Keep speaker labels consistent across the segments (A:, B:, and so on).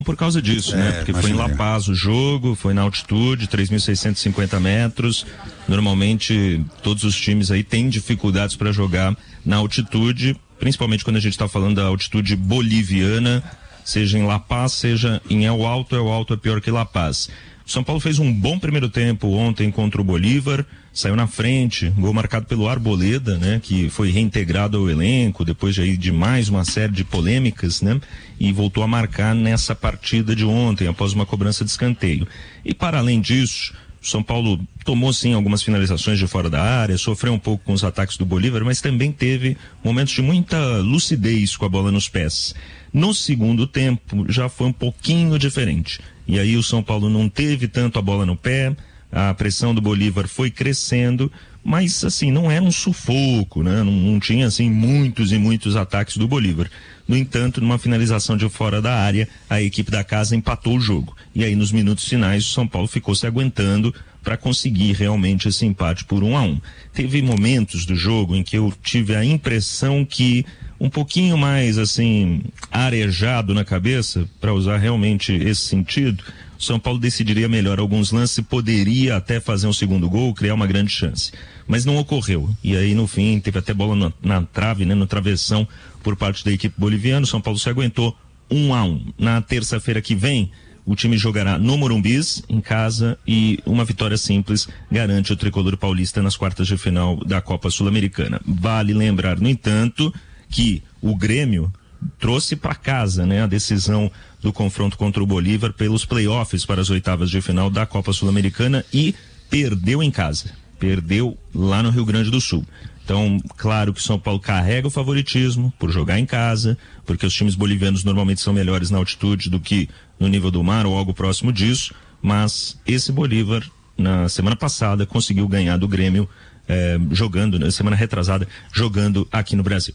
A: por causa disso, né? Porque foi em La Paz o jogo, foi na altitude, 3.650 metros. Normalmente todos os times aí têm dificuldades para jogar na altitude, principalmente quando a gente está falando da altitude boliviana, seja em La Paz, seja em El Alto é pior que La Paz. O São Paulo fez um bom primeiro tempo ontem contra o Bolívar, saiu na frente, gol marcado pelo Arboleda, né, que foi reintegrado ao elenco depois de mais uma série de polêmicas, né, e voltou a marcar nessa partida de ontem, após uma cobrança de escanteio. E para além disso, o São Paulo tomou sim algumas finalizações de fora da área, sofreu um pouco com os ataques do Bolívar, mas também teve momentos de muita lucidez com a bola nos pés. No segundo tempo já foi um pouquinho diferente. E aí o São Paulo não teve tanto a bola no pé, a pressão do Bolívar foi crescendo, mas assim, não era um sufoco, né? Não tinha assim muitos e muitos ataques do Bolívar. No entanto, numa finalização de fora da área, a equipe da casa empatou o jogo. E aí nos minutos finais o São Paulo ficou se aguentando para conseguir realmente esse empate por 1-1. Teve momentos do jogo em que eu tive a impressão que um pouquinho mais assim arejado na cabeça, para usar realmente esse sentido, o São Paulo decidiria melhor alguns lances e poderia até fazer um segundo gol, criar uma grande chance. Mas não ocorreu. E aí no fim teve até bola na trave, né, no travessão por parte da equipe boliviana. O São Paulo se aguentou 1-1. Na terça-feira que vem, o time jogará no Morumbis, em casa, e uma vitória simples garante o tricolor paulista nas quartas de final da Copa Sul-Americana. Vale lembrar, no entanto, que o Grêmio trouxe para casa, né, a decisão do confronto contra o Bolívar pelos playoffs para as oitavas de final da Copa Sul-Americana e perdeu em casa, perdeu lá no Rio Grande do Sul. Então, claro que o São Paulo carrega o favoritismo por jogar em casa, porque os times bolivianos normalmente são melhores na altitude do que no nível do mar ou algo próximo disso, mas esse Bolívar, na semana passada, conseguiu ganhar do Grêmio, jogando, na semana retrasada, jogando aqui no Brasil.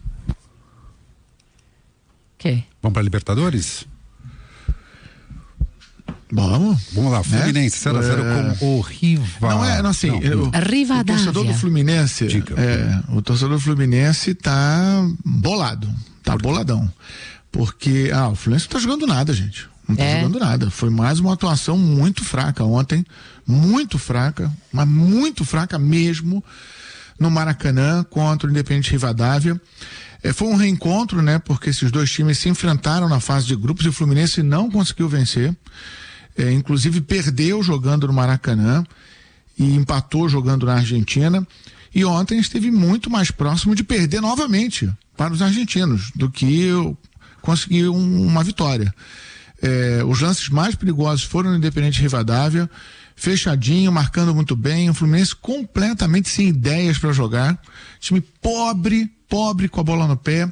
B: Okay.
C: Vamos para Libertadores?
D: Vamos
C: lá, Fluminense, 0-0 com o rival.
D: O torcedor do Fluminense, o torcedor do Fluminense tá bolado, tá boladão, porque o Fluminense não tá jogando nada, gente, não tá jogando nada. Foi mais uma atuação muito fraca ontem, muito fraca, mas muito fraca mesmo, no Maracanã contra o Independente Rivadavia. Foi um reencontro, né? Porque esses dois times se enfrentaram na fase de grupos e o Fluminense não conseguiu vencer. Inclusive perdeu jogando no Maracanã e empatou jogando na Argentina. E ontem esteve muito mais próximo de perder novamente para os argentinos do que conseguir uma vitória. Os lances mais perigosos foram no Independente Rivadavia, fechadinho, marcando muito bem. O Fluminense completamente sem ideias para jogar. Time pobre com a bola no pé.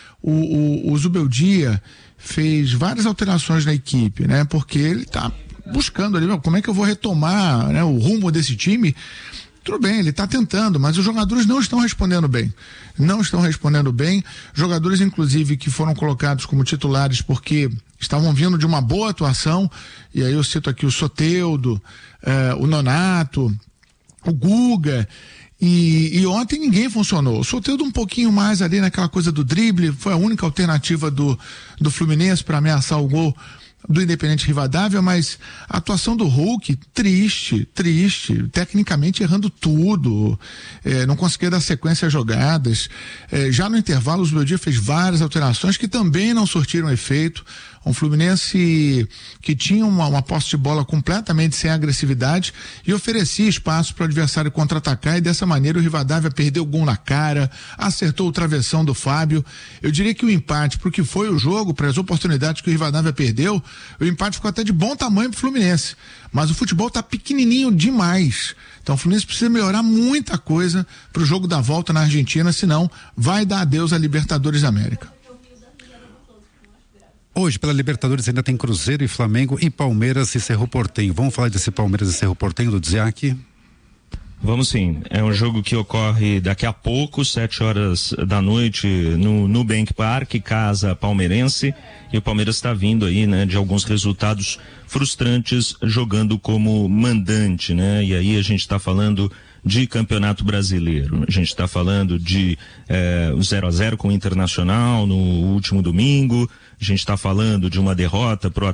D: O Zubeldia fez várias alterações na equipe, né? Porque ele tá buscando ali, como é que eu vou retomar, né, o rumo desse time? Tudo bem, ele está tentando, mas os jogadores não estão respondendo bem. Jogadores, inclusive, que foram colocados como titulares porque estavam vindo de uma boa atuação, e aí eu cito aqui o Soteldo, o Nonato, o Guga, e ontem ninguém funcionou. O Soteldo um pouquinho mais ali naquela coisa do drible, foi a única alternativa do Fluminense para ameaçar o gol do Independente Rivadavia, mas a atuação do Hulk, triste, tecnicamente errando tudo, não conseguia dar sequência às jogadas. Já no intervalo, o Zubeldia fez várias alterações que também não surtiram efeito. Um Fluminense que tinha uma posse de bola completamente sem agressividade e oferecia espaço para o adversário contra-atacar, e dessa maneira o Rivadavia perdeu o gol na cara, acertou o travessão do Fábio. Eu diria que o empate, para o que foi o jogo, para as oportunidades que o Rivadavia perdeu, o empate ficou até de bom tamanho para o Fluminense, mas o futebol está pequenininho demais. Então o Fluminense precisa melhorar muita coisa para o jogo da volta na Argentina, senão vai dar adeus à Libertadores da América.
C: Hoje, pela Libertadores, ainda tem Cruzeiro e Flamengo e Palmeiras e Cerro Porteño. Vamos falar desse Palmeiras e Cerro Porteño, do Dziak?
A: Vamos sim. É um jogo que ocorre daqui a pouco, 7 horas da noite, no Nubank Park, casa palmeirense. E o Palmeiras está vindo aí, né, de alguns resultados frustrantes jogando como mandante, né? E aí a gente está falando de Campeonato Brasileiro. A gente está falando de 0-0 com o Internacional no último domingo, a gente está falando de uma derrota pro